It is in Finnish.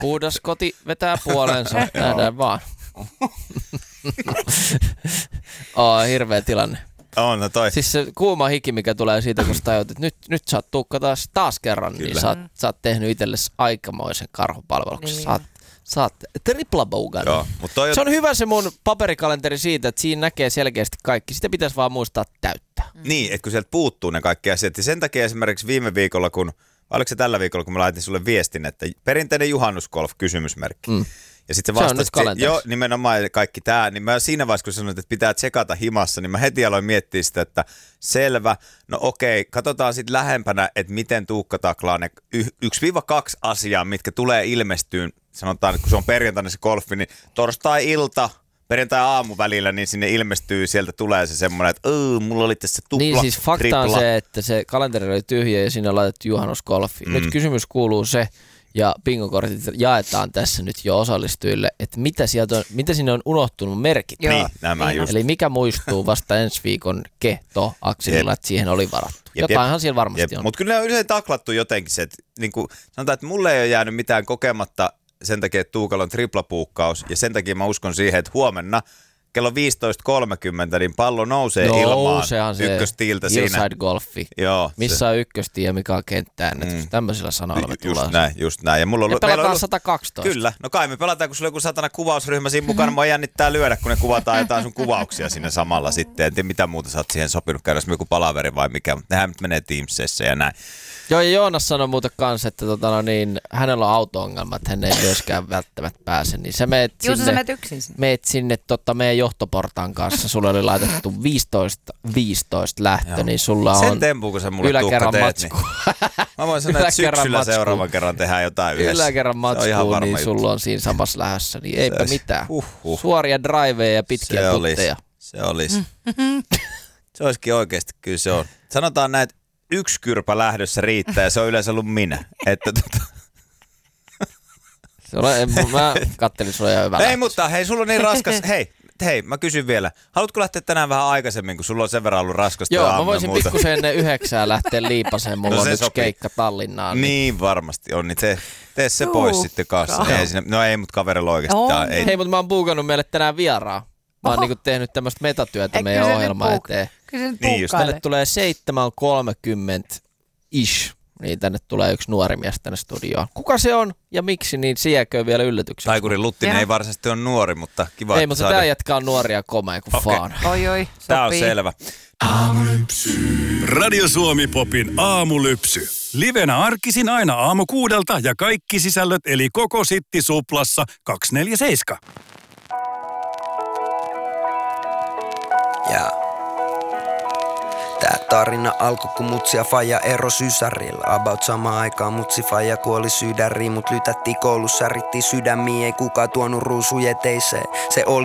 Puhdas koti vetää puoleensa, nähdään vaan. Hirveä tilanne. On, no toi. Siis se kuuma hiki, mikä tulee siitä, kun sä tajut, että nyt sä oot Tuukka taas kerran, kyllä. Niin sä oot tehnyt itsellesi aikamoisen karhupalveluksen. Niin. Sä oot triplabogan. Se on hyvä se mun paperikalenteri siitä, että siinä näkee selkeästi kaikki. Sitä pitäisi vaan muistaa täyttää. Niin, että kun sieltä puuttuu ne kaikki asiat. Ja sen takia esimerkiksi viime viikolla, oliko se tällä viikolla, kun mä laitin sulle viestin, että perinteinen juhannusgolf, kysymysmerkki. Ja sitten se vastasi, joo, nimenomaan kaikki tää, niin mä siinä vaiheessa, kun sanoin, että pitää tsekata himassa, niin mä heti aloin miettiä sitä, että selvä, no okei, katsotaan sitten lähempänä, että miten Tuukka taklaa ne 1-2 asiaa, mitkä tulee ilmestyyn, sanotaan, että kun se on perjantaina se golfi, niin torstai-ilta, perjantai-aamu välillä, niin sinne ilmestyy, sieltä tulee se semmoinen, että mulla oli tässä tupla, niin siis fakta tripla. On se, että se kalenteri oli tyhjä ja siinä on laitettu juhannusgolfi. Nyt kysymys kuuluu se, ja bingokortit jaetaan tässä nyt jo osallistujille, että mitä sinne on unohtunut merkitä. Niin, nämä just. Eli mikä muistuu vasta ensi viikon Akselilla, että siihen oli varattu. Jotainhan siellä varmasti on. Mutta kyllä ne on yleensä taklattu jotenkin se, että niin kuin sanotaan, että mulle ei ole jäänyt mitään kokematta sen takia, että Tuukalla on triplapuukkaus, ja sen takia mä uskon siihen, että huomenna kello 15.30 niin pallo nousee ilmaan ykköstiiltä siinä. Hillside golfi. Joo, missä on ykköstie ja mikä on kenttäennätys. Tämmöisillä sanoilla me tullaan. Just näin. Ja pelataan 112. Kyllä. No kai me pelataan, kun sulla on joku satana kuvausryhmä siinä mukana. Mua jännittää lyödä, kun ne kuvataan jotain sun kuvauksia sinne samalla sitten. En tiedä, mitä muuta sä oot siihen sopinut käydä, joku palaveri vai mikä. Mutta nehän nyt menee Teamsissa ja näin. Joo, ja Joonas sanoi muuten kanssa, että hänellä on auto-ongelma, että hän ei myöskään välttämättä pääse. Niin sä meet sinne meidän johtoportaan kanssa. Sulla oli laitettu 15-15 lähtö, niin sulla on sen tempun, kun sä mulle Tuukka teet, niin mä voin sanoa, että syksyllä seuraavan kerran tehdään jotain yhdessä. Yläkerran matskuun, niin sulla on siinä samassa lähdössä. Niin eipä mitään. Suoria driveja ja pitkiä putteja. Se olisi. Se olisikin oikeasti, kyllä se on. Sanotaan näin, että 1 kyrpä lähdössä riittää ja se on yleensä ollut minä. Mä kattelin sulla ihan hyvä lähtö. Ei, mutta hei, sulla on niin raskas. Hei, mä kysyn vielä. Haluatko lähteä tänään vähän aikaisemmin, kun sulla on sen verran ollut raskasta aamu? Joo, mä voisin pikkusen ennen 9 lähteä liipaseen. Mulla on yksi keikka Tallinnaan. Niin varmasti on. Niin tee se pois sitten kanssa. Ei, mutta kaverilla oikeastaan. Hei, mutta mä oon buukannut meille tänään vieraa. Mä oon niinku tehnyt tämmöistä metatyötä meidän ohjelman eteen. Niin just. Tänne tulee 7.30-ish. Niin tänne tulee yksi nuori mies tänne studioon. Kuka se on ja miksi, niin se jääkö vielä yllätykseksi. Taikuri Luttinen ei varsinaisesti ole nuori, mutta kiva, ei, mutta tää jätkä on nuoria komea kuin faan. Oi, tää on selvä. Aamulypsy. Radio Suomi Popin aamulypsy. Livenä arkisin aina 6:00 ja kaikki sisällöt eli koko Sitti Suplassa 247. Ja tää tarina alkoi kun mutsi ja faija ero sysärillä. About samaan aikaan mutsi faija kuoli sydäriin, mut lytättiin koulussa, rittiin sydämiin, ei kukaan tuonut ruusuja eteiseen. Se oli